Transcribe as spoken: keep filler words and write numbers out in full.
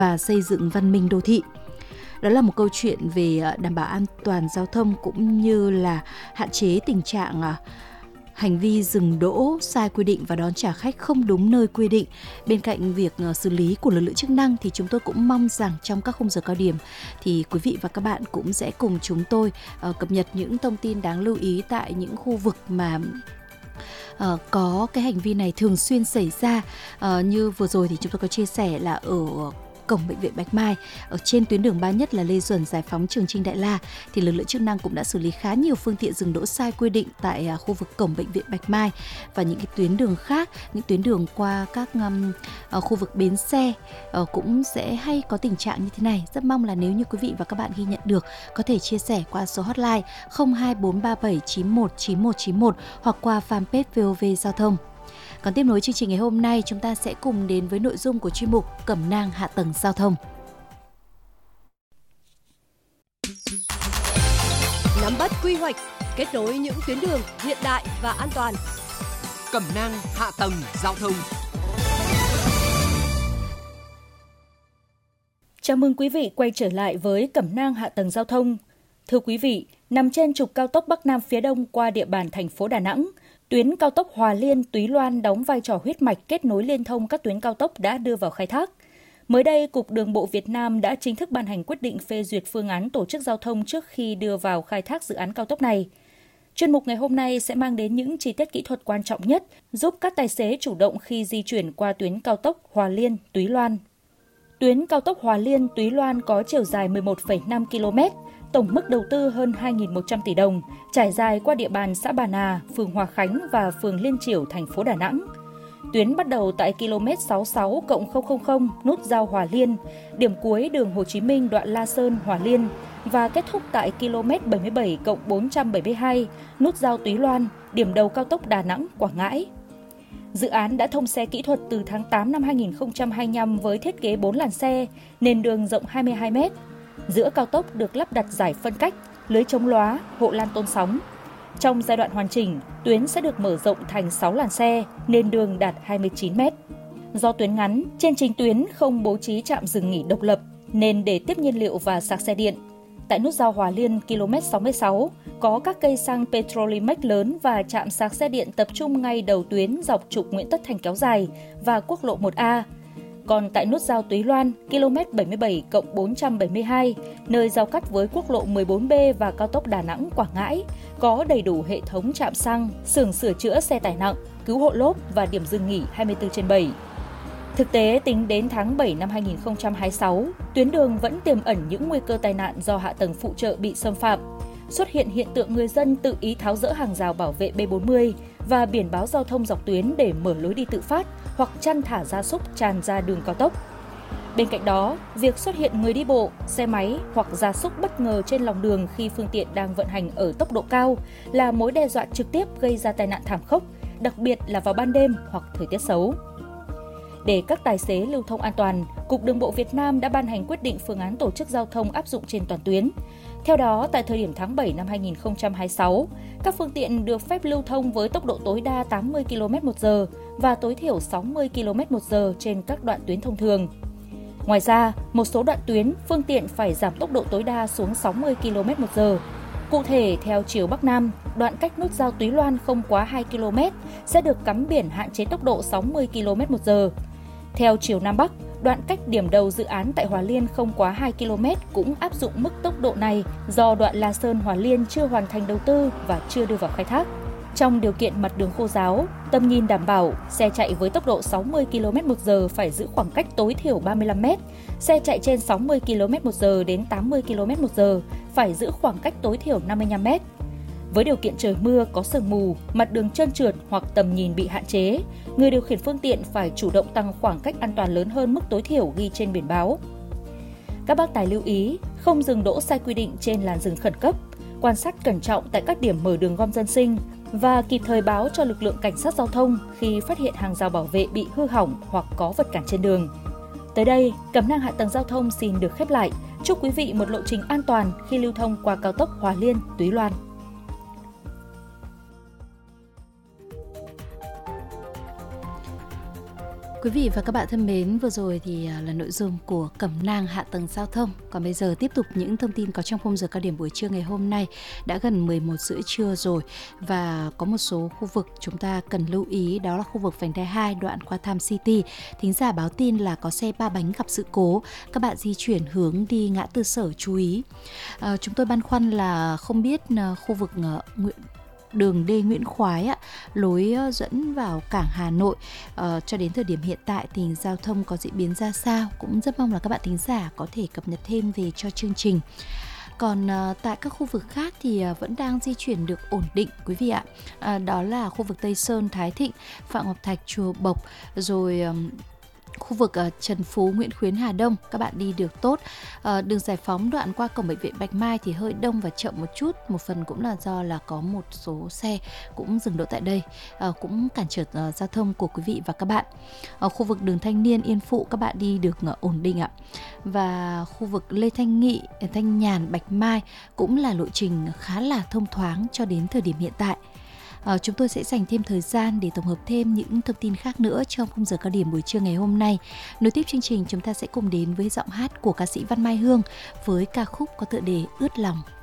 và xây dựng văn minh đô thị. Đó là một câu chuyện về đảm bảo an toàn giao thông cũng như là hạn chế tình trạng hành vi dừng đỗ sai quy định và đón trả khách không đúng nơi quy định. Bên cạnh việc xử lý của lực lượng chức năng thì chúng tôi cũng mong rằng trong các khung giờ cao điểm thì quý vị và các bạn cũng sẽ cùng chúng tôi cập nhật những thông tin đáng lưu ý tại những khu vực mà Uh, có cái hành vi này thường xuyên xảy ra. Uh, như vừa rồi thì chúng tôi có chia sẻ là ở cổng bệnh viện Bạch Mai, ở trên tuyến đường Ba Nhất là Lê Duẩn, Giải Phóng, Trường Chinh, Đại La thì lực lượng chức năng cũng đã xử lý khá nhiều phương tiện dừng đỗ sai quy định tại uh, khu vực cổng bệnh viện Bạch Mai và những cái tuyến đường khác, những tuyến đường qua các um, uh, khu vực bến xe uh, cũng sẽ hay có tình trạng như thế này. Rất mong là nếu như quý vị và các bạn ghi nhận được có thể chia sẻ qua số hotline không hai bốn ba bảy chín một chín một chín một hoặc qua fanpage vê o vê Giao thông. Còn tiếp nối chương trình ngày hôm nay, chúng ta sẽ cùng đến với nội dung của chuyên mục Cẩm nang hạ tầng giao thông. Nắm bắt quy hoạch, kết nối những tuyến đường hiện đại và an toàn. Cẩm nang hạ tầng giao thông. Chào mừng quý vị quay trở lại với Cẩm nang hạ tầng giao thông. Thưa quý vị, nằm trên trục cao tốc Bắc Nam phía Đông qua địa bàn thành phố Đà Nẵng, tuyến cao tốc Hòa Liên - Túy Loan đóng vai trò huyết mạch kết nối liên thông các tuyến cao tốc đã đưa vào khai thác. Mới đây, Cục Đường bộ Việt Nam đã chính thức ban hành quyết định phê duyệt phương án tổ chức giao thông trước khi đưa vào khai thác dự án cao tốc này. Chuyên mục ngày hôm nay sẽ mang đến những chi tiết kỹ thuật quan trọng nhất, giúp các tài xế chủ động khi di chuyển qua tuyến cao tốc Hòa Liên - Túy Loan. Tuyến cao tốc Hòa Liên - Túy Loan có chiều dài mười một phẩy năm ki lô mét, tổng mức đầu tư hơn hai nghìn một trăm tỷ đồng, trải dài qua địa bàn xã Bà Nà, phường Hòa Khánh và phường Liên Chiểu, thành phố Đà Nẵng. Tuyến bắt đầu tại km sáu mươi sáu cộng không không không nút giao Hòa Liên, điểm cuối đường Hồ Chí Minh đoạn La Sơn - Hòa Liên và kết thúc tại km bảy mươi bảy cộng bốn trăm bảy mươi hai nút giao Túy Loan, điểm đầu cao tốc Đà Nẵng - Quảng Ngãi. Dự án đã thông xe kỹ thuật từ tháng tám năm hai nghìn không trăm hai mươi lăm với thiết kế bốn làn xe, nền đường rộng hai mươi hai mét. Giữa cao tốc được lắp đặt giải phân cách, lưới chống lóa, hộ lan tôn sóng. Trong giai đoạn hoàn chỉnh, tuyến sẽ được mở rộng thành sáu làn xe, nền đường đạt hai mươi chín mét. Do tuyến ngắn, trên chính tuyến không bố trí trạm dừng nghỉ độc lập, nên để tiếp nhiên liệu và sạc xe điện. Tại nút giao Hòa Liên km sáu mươi sáu, có các cây xăng Petrolimex lớn và trạm sạc xe điện tập trung ngay đầu tuyến dọc trục Nguyễn Tất Thành kéo dài và quốc lộ một A. Còn tại nút giao Túy Loan, km bảy mươi bảy cộng bốn trăm bảy mươi hai, nơi giao cắt với quốc lộ mười bốn B và cao tốc Đà Nẵng - Quảng Ngãi, có đầy đủ hệ thống trạm xăng, xưởng sửa chữa xe tải nặng, cứu hộ lốp và điểm dừng nghỉ hai mươi tư trên bảy. Thực tế, tính đến tháng bảy năm hai nghìn không trăm hai mươi sáu, tuyến đường vẫn tiềm ẩn những nguy cơ tai nạn do hạ tầng phụ trợ bị xâm phạm. Xuất hiện hiện tượng người dân tự ý tháo dỡ hàng rào bảo vệ B bốn mươi và biển báo giao thông dọc tuyến để mở lối đi tự phát hoặc chăn thả gia súc tràn ra đường cao tốc. Bên cạnh đó, việc xuất hiện người đi bộ, xe máy hoặc gia súc bất ngờ trên lòng đường khi phương tiện đang vận hành ở tốc độ cao là mối đe dọa trực tiếp gây ra tai nạn thảm khốc, đặc biệt là vào ban đêm hoặc thời tiết xấu. Để các tài xế lưu thông an toàn, Cục Đường bộ Việt Nam đã ban hành quyết định phương án tổ chức giao thông áp dụng trên toàn tuyến. Theo đó, tại thời điểm tháng bảy năm hai nghìn không trăm hai mươi sáu, các phương tiện được phép lưu thông với tốc độ tối đa tám mươi ki lô mét một giờ và tối thiểu sáu mươi ki lô mét một giờ trên các đoạn tuyến thông thường. Ngoài ra, một số đoạn tuyến, phương tiện phải giảm tốc độ tối đa xuống sáu mươi ki lô mét một giờ. Cụ thể, theo chiều Bắc Nam, đoạn cách nút giao Túy Loan không quá hai ki lô mét sẽ được cắm biển hạn chế tốc độ sáu mươi ki lô mét một giờ. Theo chiều Nam Bắc, đoạn cách điểm đầu dự án tại Hòa Liên không quá hai ki lô mét cũng áp dụng mức tốc độ này do đoạn La Sơn - Hòa Liên chưa hoàn thành đầu tư và chưa đưa vào khai thác. Trong điều kiện mặt đường khô ráo, tầm nhìn đảm bảo, xe chạy với tốc độ sáu mươi ki lô mét một giờ phải giữ khoảng cách tối thiểu ba mươi lăm mét, xe chạy trên sáu mươi ki lô mét một giờ đến tám mươi ki lô mét một giờ phải giữ khoảng cách tối thiểu năm mươi lăm mét. Với điều kiện trời mưa, có sương mù, mặt đường trơn trượt hoặc tầm nhìn bị hạn chế, người điều khiển phương tiện phải chủ động tăng khoảng cách an toàn lớn hơn mức tối thiểu ghi trên biển báo. Các bác tài lưu ý, không dừng đỗ sai quy định trên làn dừng khẩn cấp, quan sát cẩn trọng tại các điểm mở đường gom dân sinh và kịp thời báo cho lực lượng cảnh sát giao thông khi phát hiện hàng rào bảo vệ bị hư hỏng hoặc có vật cản trên đường. Tới đây, Cẩm nang hạ tầng giao thông xin được khép lại. Chúc quý vị một lộ trình an toàn khi lưu thông qua cao tốc Hòa Liên - Túy Loan. Quý vị và các bạn thân mến, vừa rồi thì là nội dung của Cẩm nang hạ tầng giao thông. Còn bây giờ tiếp tục những thông tin có trong khung giờ cao điểm buổi trưa ngày hôm nay. Đã gần mười một rưỡi trưa rồi và có một số khu vực chúng ta cần lưu ý, đó là khu vực vành đai hai đoạn qua Tham City. Thính giả báo tin là có xe ba bánh gặp sự cố, các bạn di chuyển hướng đi ngã tư Sở chú ý. À, chúng tôi băn khoăn là không biết khu vực uh, Nguyễn đường D Nguyễn Khoái ạ, lối dẫn vào cảng Hà Nội uh, cho đến thời điểm hiện tại tình hình giao thông có diễn biến ra sao, cũng rất mong là các bạn thính giả có thể cập nhật thêm về cho chương trình. Còn uh, tại các khu vực khác thì uh, vẫn đang di chuyển được ổn định quý vị ạ. Uh, đó là khu vực Tây Sơn, Thái Thịnh, Phạm Ngọc Thạch, Chùa Bộc, rồi um, khu vực uh, Trần Phú, Nguyễn Khuyến, Hà Đông các bạn đi được tốt. Uh, đường Giải Phóng đoạn qua cổng bệnh viện Bạch Mai thì hơi đông và chậm một chút, một phần cũng là do là có một số xe cũng dừng đỗ tại đây, uh, cũng cản trở uh, giao thông của quý vị và các bạn. Ở khu vực đường Thanh Niên, Yên Phụ các bạn đi được uh, ổn định ạ. Và khu vực Lê Thanh Nghị, Thanh Nhàn, Bạch Mai cũng là lộ trình khá là thông thoáng cho đến thời điểm hiện tại. À, chúng tôi sẽ dành thêm thời gian để tổng hợp thêm những thông tin khác nữa trong khung giờ cao điểm buổi trưa ngày hôm nay. Nối tiếp chương trình, chúng ta sẽ cùng đến với giọng hát của ca sĩ Văn Mai Hương với ca khúc có tựa đề Ướt Lòng.